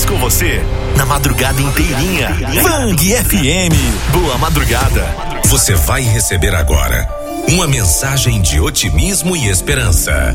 Estamos com você na madrugada inteirinha. Bang FM. Boa madrugada. Você vai receber agora uma mensagem de otimismo e esperança.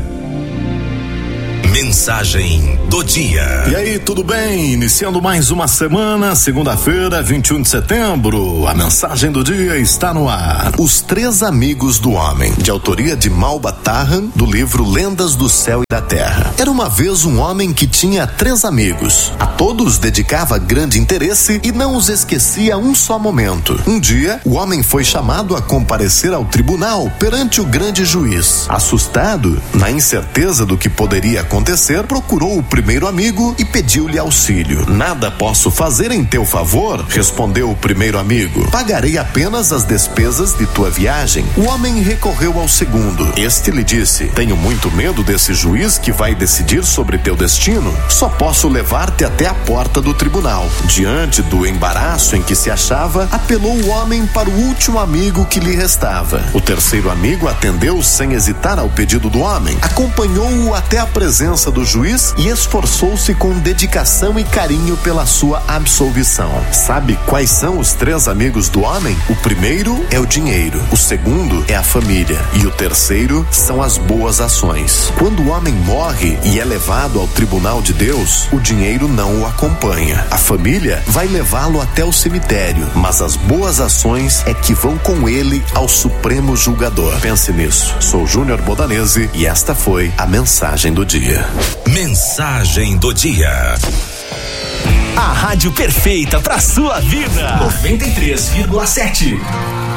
Mensagem do dia. E aí, tudo bem? Iniciando mais uma semana, segunda-feira, 21 de setembro. A mensagem do dia está no ar. Os Três Amigos do Homem, de autoria de Malba Tahan, do livro Lendas do Céu e da Terra. Era uma vez um homem que tinha 3 amigos. A todos dedicava grande interesse e não os esquecia um só momento. Um dia, o homem foi chamado a comparecer ao tribunal perante o grande juiz. Assustado, na incerteza do que poderia acontecer, procurou o primeiro amigo e pediu-lhe auxílio. Nada posso fazer em teu favor, respondeu o primeiro amigo. Pagarei apenas as despesas de tua viagem. O homem recorreu ao segundo. Este lhe disse: tenho muito medo desse juiz que vai decidir sobre teu destino. Só posso levar-te até a porta do tribunal. Diante do embaraço em que se achava, apelou o homem para o último amigo que lhe restava. O terceiro amigo atendeu sem hesitar ao pedido do homem, acompanhou-o até a presença do juiz e esforçou-se com dedicação e carinho pela sua absolvição. Sabe quais são os 3 amigos do homem? O primeiro é o dinheiro, o segundo é a família e o terceiro são as boas ações. Quando o homem morre e é levado ao tribunal de Deus, o dinheiro não o acompanha. A família vai levá-lo até o cemitério, mas as boas ações é que vão com ele ao Supremo Julgador. Pense nisso. Sou Júnior Bodanese e esta foi a mensagem do dia. Mensagem do dia. A rádio perfeita pra sua vida. 93,7.